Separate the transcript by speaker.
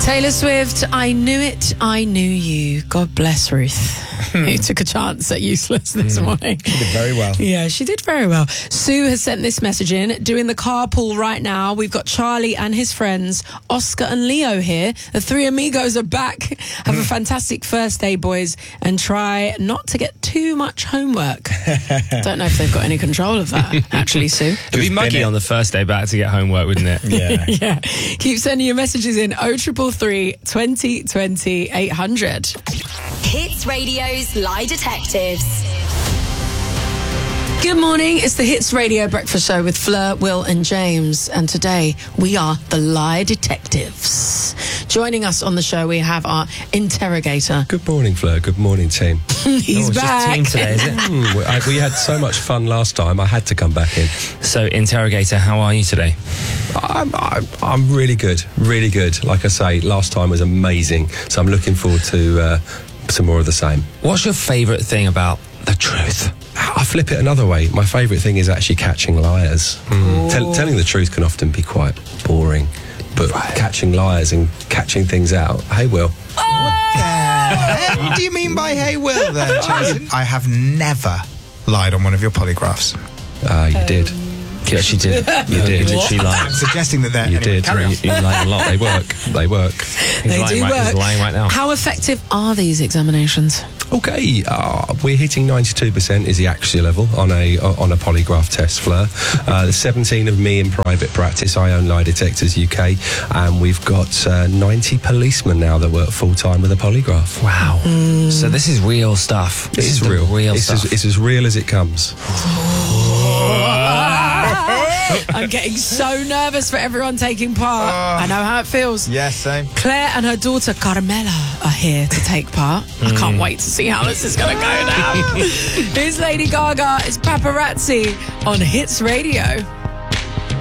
Speaker 1: Taylor Swift, I Knew It, I Knew You. God bless Ruth, who took a chance at Useless this morning.
Speaker 2: She did very well.
Speaker 1: Yeah, she did very well. Sue has sent this message in. Doing the carpool right now. We've got Charlie and his friends, Oscar and Leo here. The three amigos are back. Have a fantastic first day, boys, and try not to get too much homework. Don't know if they've got any control of that, actually, Sue.
Speaker 3: It'd be muggy on the first day back to get homework, wouldn't it?
Speaker 2: Yeah.
Speaker 1: Yeah. Keep sending your messages in 0333 2020 800.
Speaker 4: Hits Radio's Lie Detectives.
Speaker 1: Good morning. It's the Hits Radio Breakfast Show with Fleur, Will and James. And today we are the Lie Detectives. Joining us on the show, we have our interrogator.
Speaker 5: Good morning, Fleur. Good morning, team.
Speaker 1: He's
Speaker 3: It's
Speaker 1: back.
Speaker 3: just team today, is it?
Speaker 5: We had so much fun last time. I had to come back in.
Speaker 3: So, interrogator, how are you today?
Speaker 5: I'm really good. Really good. Like I say, last time was amazing. So I'm looking forward to some more of the same.
Speaker 3: What's your favourite thing about the truth?
Speaker 5: I flip it another way. My favourite thing is actually catching liars. Telling the truth can often be quite boring, but catching liars and catching things out. Hey, Will.
Speaker 2: What do you mean by hey, Will, there, Jason? I have never lied on one of your polygraphs.
Speaker 5: You did.
Speaker 3: You actually did. You did. You literally lied.
Speaker 2: I'm suggesting that they're...
Speaker 5: You
Speaker 2: anyway,
Speaker 5: did.
Speaker 2: carry on.
Speaker 5: You lied a lot. They work. They work.
Speaker 1: They do work.
Speaker 3: He's lying right now.
Speaker 1: How effective are these examinations?
Speaker 5: Okay, we're hitting 92% is the accuracy level on a polygraph test, Fleur. There's 17 of me in private practice. I own Lie Detectors UK, and we've got 90 policemen now that work full-time with a polygraph.
Speaker 3: Wow. So this is real stuff.
Speaker 5: This is
Speaker 3: the
Speaker 5: real.
Speaker 3: Real
Speaker 5: It's
Speaker 3: stuff.
Speaker 5: as real as it comes.
Speaker 1: I'm getting so nervous for everyone taking part. I know how it feels.
Speaker 2: Yeah, same.
Speaker 1: Claire and her daughter Carmela are here to take part. I can't wait to see how this is going to go now. Here's Lady Gaga. It's Paparazzi on Hits Radio.